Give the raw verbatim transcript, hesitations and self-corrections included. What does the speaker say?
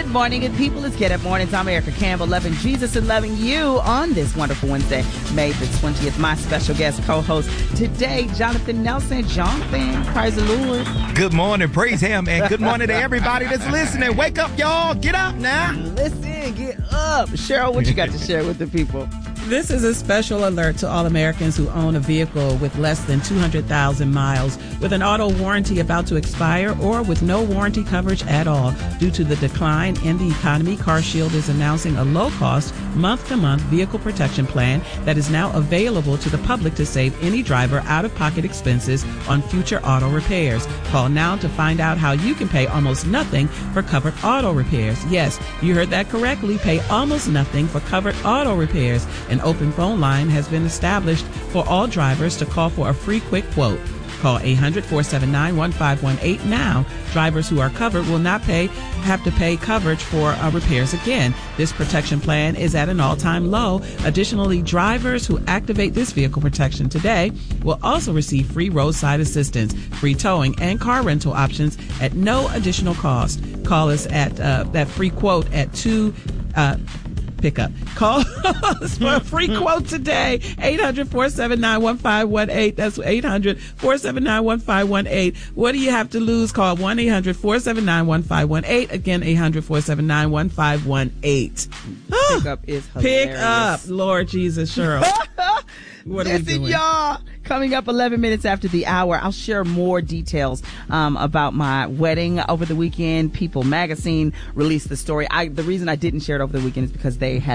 Good morning, good people. It's Get Up Mornings. I'm Erica Campbell, loving Jesus and loving you on this wonderful Wednesday, May the twentieth. My special guest co-host today, Jonathan Nelson. Jonathan, praise the Lord. Good morning, praise him, and good morning to everybody that's listening. Wake up, y'all. Get up now. Listen, get up. Cheryl, what you got to share with the people? This is a special alert to all Americans who own a vehicle with less than two hundred thousand miles, with an auto warranty about to expire, or with no warranty coverage at all. Due to the decline in the economy, CarShield is announcing a low-cost, month-to-month vehicle protection plan that is now available to the public to save any driver out-of-pocket expenses on future auto repairs. Call now to find out how you can pay almost nothing for covered auto repairs. Yes, you heard that correctly. Pay almost nothing for covered auto repairs. An open phone line has been established for all drivers to call for a free quick quote. Call eight hundred, four seven nine, one five one eight now. Drivers who are covered will not pay have to pay coverage for uh, repairs again. This protection plan is at an all-time low. Additionally, drivers who activate this vehicle protection today will also receive free roadside assistance, free towing, and car rental options at no additional cost. Call us at uh, that free quote at two. Uh, Pick up. Call us for a free quote today. eight hundred, four seven nine, one five one eight. That's eight hundred, four seven nine, one five one eight. What do you have to lose? Call one eight hundred, four seven nine, one five one eight. Again, eight hundred, four seven nine, one five one eight. Pick up is hilarious. Pick up. Lord Jesus, Cheryl. What are we Listen, doing? y'all, coming up eleven minutes after the hour, I'll share more details um, about my wedding over the weekend. People Magazine released the story. I, the reason I didn't share it over the weekend is because they had